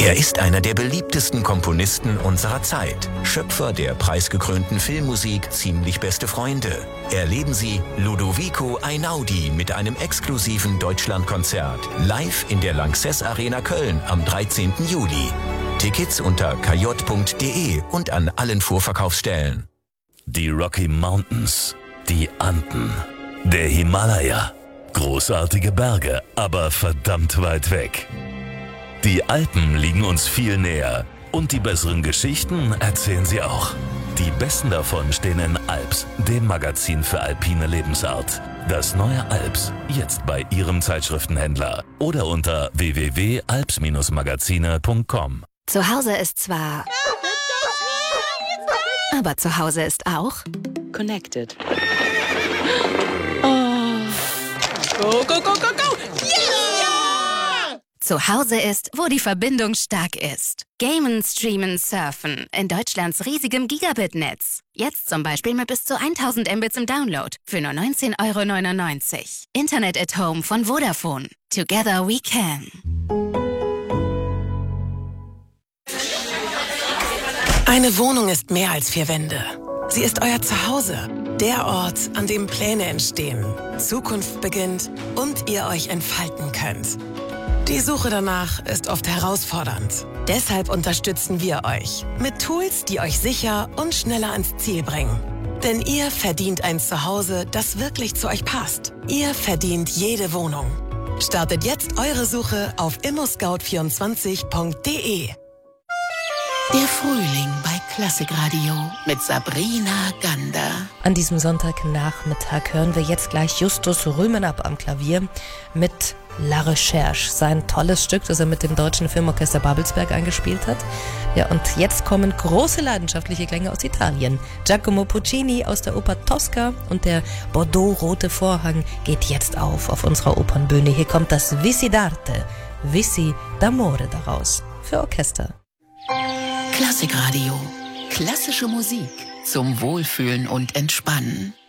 Er ist einer der beliebtesten Komponisten unserer Zeit. Schöpfer der preisgekrönten Filmmusik Ziemlich beste Freunde. Erleben Sie Ludovico Einaudi mit einem exklusiven Deutschlandkonzert. Live in der Lanxess Arena Köln am 13. Juli. Tickets unter kj.de und an allen Vorverkaufsstellen. Die Rocky Mountains, die Anden, der Himalaya. Großartige Berge, aber verdammt weit weg. Die Alpen liegen uns viel näher und die besseren Geschichten erzählen sie auch. Die besten davon stehen in Alps, dem Magazin für alpine Lebensart. Das neue Alps, jetzt bei Ihrem Zeitschriftenhändler oder unter www.alps-magazine.com. Zu Hause ist zwar... Aber zu Hause ist auch... Connected. Go, go, go, go, go! Yeah! Zu Hause ist, wo die Verbindung stark ist. Gamen, streamen, surfen in Deutschlands riesigem Gigabit-Netz. Jetzt zum Beispiel mit bis zu 1000 Mbits im Download für nur 19,99 €. Internet at Home von Vodafone. Together we can. Eine Wohnung ist mehr als 4 Wände. Sie ist euer Zuhause. Der Ort, an dem Pläne entstehen, Zukunft beginnt und ihr euch entfalten könnt. Die Suche danach ist oft herausfordernd. Deshalb unterstützen wir euch mit Tools, die euch sicher und schneller ans Ziel bringen. Denn ihr verdient ein Zuhause, das wirklich zu euch passt. Ihr verdient jede Wohnung. Startet jetzt eure Suche auf immoscout24.de. Der Frühling bei Klassikradio mit Sabrina Gander. An diesem Sonntagnachmittag hören wir jetzt gleich Justus Rümenab am Klavier mit La Recherche, sein tolles Stück, das er mit dem Deutschen Filmorchester Babelsberg eingespielt hat. Ja, und jetzt kommen große leidenschaftliche Klänge aus Italien. Giacomo Puccini aus der Oper Tosca und der Bordeaux-rote Vorhang geht jetzt auf unserer Opernbühne. Hier kommt das Vissi d'arte, Vissi d'amore daraus für Orchester. Klassikradio. Klassische Musik zum Wohlfühlen und Entspannen.